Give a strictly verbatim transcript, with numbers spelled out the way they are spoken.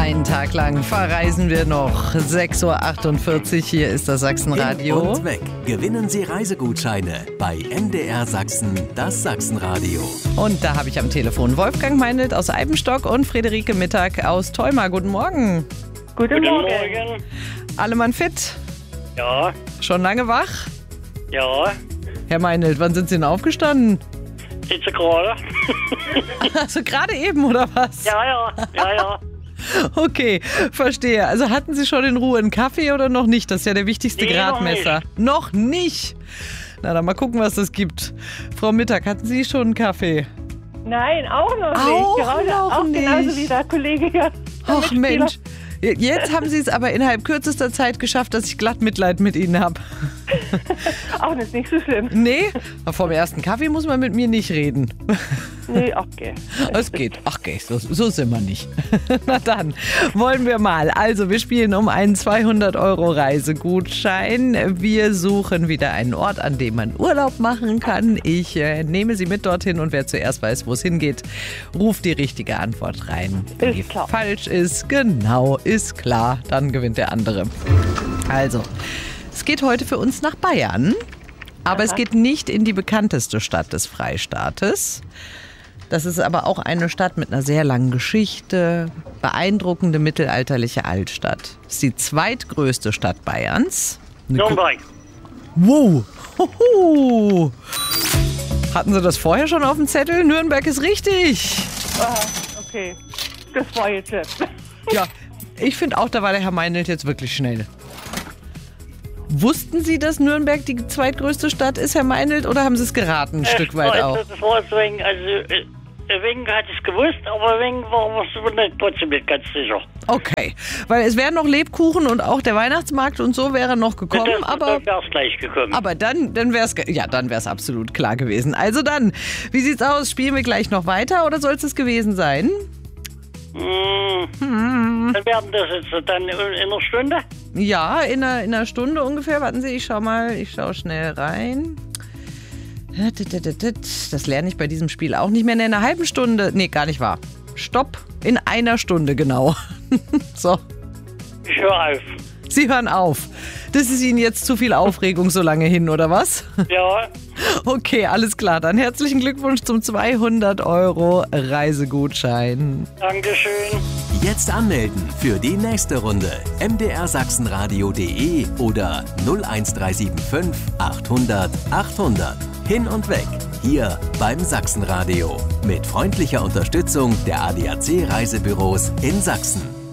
Einen Tag lang verreisen wir noch. sechs Uhr achtundvierzig, hier ist das Sachsenradio. Hin und weg. Gewinnen Sie Reisegutscheine bei M D R Sachsen, das Sachsenradio. Und da habe ich am Telefon Wolfgang Meindl aus Eibenstock und Friederike Mittag aus Theuma. Guten Morgen. Guten, Guten Morgen. Morgen. Alle Mann fit? Ja, Schon lange wach? ja, Herr Meindl, wann sind Sie denn aufgestanden? sitze gerade. Also gerade eben, oder was? Ja, ja, ja, ja. Okay, verstehe. Also hatten Sie schon in Ruhe einen Kaffee oder noch nicht? Das ist ja der wichtigste Nee, noch Gradmesser. Noch nicht. Na, dann mal gucken, was das gibt. Frau Mittag, hatten Sie schon einen Kaffee? Nein, auch noch Auch nicht. Gerade noch auch nicht. genauso wie der Kollege hier. der Ach Mitspieler. Mensch, jetzt haben Sie es aber innerhalb kürzester Zeit geschafft, dass ich glatt Mitleid mit Ihnen habe. Auch das ist nicht so schlimm. Nee, vom ersten Kaffee muss man mit mir nicht reden. Nee, okay. Es geht. Ach, okay, so, so sind wir nicht. Na dann, wollen wir mal. Also, wir spielen um einen zweihundert Euro Reisegutschein. Wir suchen wieder einen Ort, an dem man Urlaub machen kann. Ich äh, nehme Sie mit dorthin und wer zuerst weiß, wo es hingeht, ruft die richtige Antwort rein. Wenn Ist die klar. falsch ist, genau, ist klar, dann gewinnt der andere. Also, es geht heute für uns nach Bayern, aber es geht nicht in die bekannteste Stadt des Freistaates. Das ist aber auch eine Stadt mit einer sehr langen Geschichte, beeindruckende mittelalterliche Altstadt. Das ist die zweitgrößte Stadt Bayerns. Eine Gro- Nürnberg. Wow! Hoho. Hatten Sie das vorher schon auf dem Zettel? Nürnberg ist richtig. Ah, okay. Das war jetzt jetzt. Ja, ich finde auch, da war der Herr Meinelt jetzt wirklich schnell. Wussten Sie, dass Nürnberg die zweitgrößte Stadt ist, Herr Meinelt, oder haben Sie es geraten, ein Stück weit auch? Das war so wegen, also, äh, wegen hatte ich es gewusst, aber wegen war ich mir nicht, trotzdem nicht ganz sicher. Okay, weil es wären noch Lebkuchen und auch der Weihnachtsmarkt und so wäre noch gekommen, das, aber... Dann wäre es gleich gekommen. Aber dann, dann wäre es ja, dann wäre es absolut klar gewesen. Also dann, wie sieht's aus? Spielen wir gleich noch weiter oder soll es es gewesen sein? Hm. Dann werden das jetzt dann in, in einer Stunde. Ja, in einer, in einer Stunde ungefähr. Warten Sie, ich schau mal, ich schau schnell rein. Das lerne ich bei diesem Spiel auch nicht mehr. In einer halben Stunde, nee, gar nicht wahr. Stopp, in einer Stunde genau. So, Ich höre auf. Sie hören auf. Das ist Ihnen jetzt zu viel Aufregung so lange hin, oder was? Ja, Okay, alles klar. Dann herzlichen Glückwunsch zum zweihundert Euro Reisegutschein. Dankeschön. Jetzt anmelden für die nächste Runde. m d r sachsenradio punkt d e oder null eins drei sieben fünf achthundert achthundert. Hin und weg. Hier beim Sachsenradio. Mit freundlicher Unterstützung der A D A C Reisebüros in Sachsen.